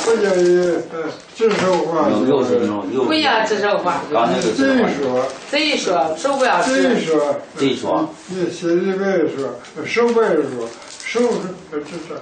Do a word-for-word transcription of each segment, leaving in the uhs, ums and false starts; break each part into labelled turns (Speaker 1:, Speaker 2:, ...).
Speaker 1: 不建议指手画脚。
Speaker 2: 不要指手画脚。
Speaker 1: 贼说，
Speaker 2: 贼说，手不要指。
Speaker 1: 贼说，
Speaker 3: 贼说，
Speaker 1: 你心里边说，手不说，手是指手。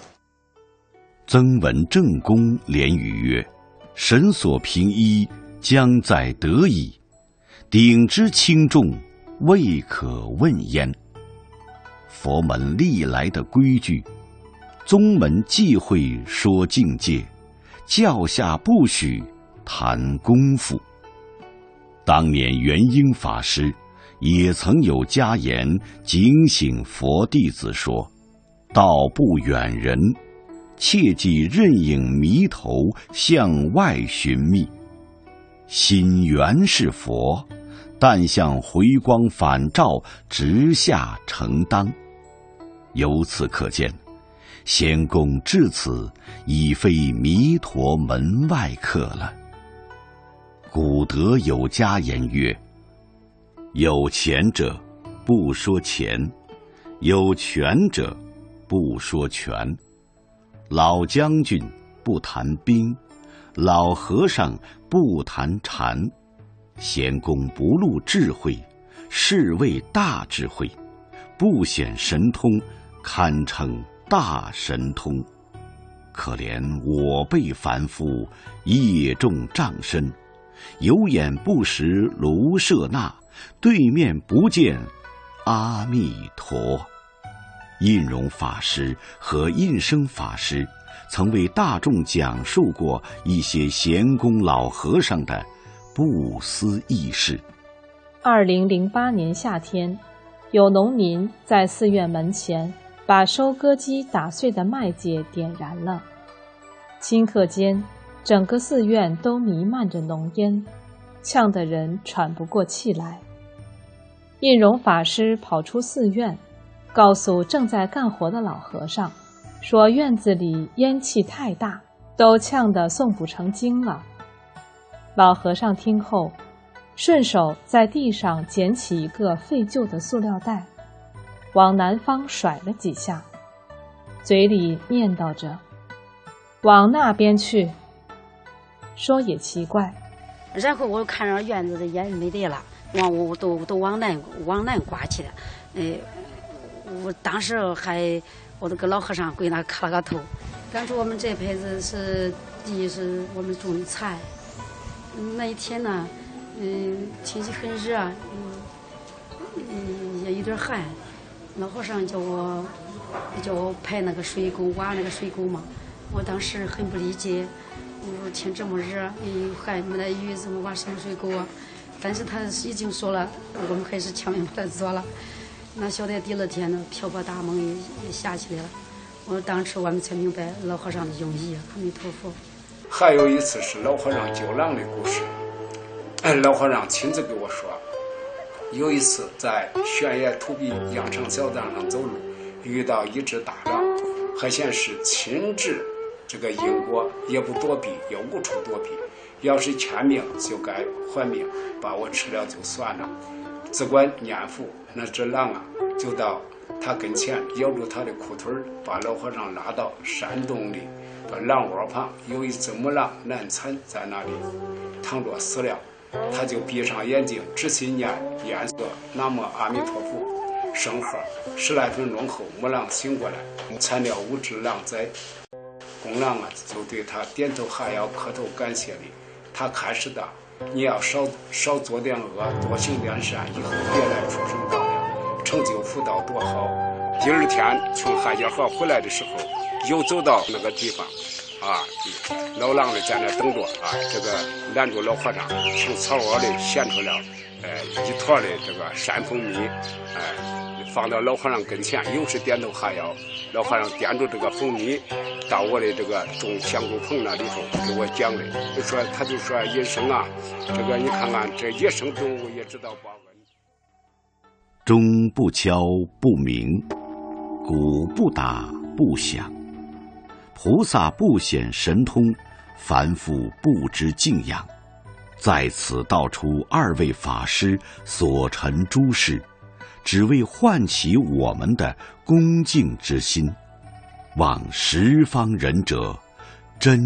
Speaker 4: 曾闻正公连语曰：“神所平一，将在得矣。鼎之轻重，未可问焉。”佛门历来的规矩，宗门忌讳说境界，教下不许谈功夫。当年元英法师也曾有家言警醒佛弟子说：“道不远人，切忌任影迷头向外寻觅。心原是佛，但向回光返照，直下承当。”由此可见，仙公至此已非弥陀门外客了。古德有家言曰：“有钱者不说钱，有权者不说权。老将军不谈兵，老和尚不谈禅。仙公不露智慧，是谓大智慧；不显神通，堪称大神通。可怜我辈凡夫，业重障身，有眼不识卢舍那，对面不见阿弥陀。”印容法师和印生法师曾为大众讲述过一些贤公老和尚的不思议事。
Speaker 5: 二零零八年夏天，有农民在寺院门前把收割机打碎的麦秸点燃了，顷刻间，整个寺院都弥漫着浓烟，呛得人喘不过气来。印容法师跑出寺院，告诉正在干活的老和尚，说院子里烟气太大，都呛得诵不成经了。老和尚听后，顺手在地上捡起一个废旧的塑料袋，往南方甩了几下，嘴里念叨着：“往那边去。”说也奇怪。
Speaker 6: 然后我看着院子的烟没得了，往我都都往南往南刮去了。呃，我当时还我那个老和尚跪那磕了个头。当初我们这辈子是地是我们种的菜，那一天呢，嗯、呃，天气很热，嗯、呃，也有点寒。老和尚叫我叫我排那个水沟，挖那个水沟嘛。我当时很不理解，我说天这么热，又寒没得雨，怎么挖什么水沟啊？但是他已经说了，我们还是强行把它做了。那晓得第二天呢，瓢泼大梦也也下起来了。我当时我们才明白老和尚的用意。阿弥陀佛。
Speaker 7: 还有一次是老和尚救狼的故事，老和尚亲自给我说，有一次在悬崖土壁羊肠小道上走路，遇到一只大狼，还显是亲至这个因果，也不躲避，也无处躲避。要是欠命就该还命，把我吃了就算了。只管念佛，那只狼啊，就到他跟前咬住他的裤腿，把老和尚拉到山洞里。把狼窝旁有一只母狼难产，在那里躺着死了。他就闭上眼睛，仔细念念诵南无阿弥陀佛圣号。十来分钟后，母狼醒过来，产了五只狼崽。公狼啊，就对他点头哈腰，磕头感谢礼。他开始的，你要少少做点恶，多行点善，以后别来畜生道了，成就福道多好。第二天从汉家河回来的时候，又走到那个地方，啊，老狼的在那等着啊，这个拦住老和尚，从草窝里衔出了，呃，一坨的这个山蜂蜜，哎、呃，放到老和尚跟前，又是点头哈腰。老和尚掂住这个蜂蜜，到我的这个种香菇棚那里头给我讲的，就说他就说医生啊，这个你看看这野生动物也知道报恩。
Speaker 4: 钟不敲不鸣，鼓不打不响。菩萨不显神通，凡夫不知敬仰。在此道出二位法师所陈诸事，只为唤起我们的恭敬之心，望十方仁者真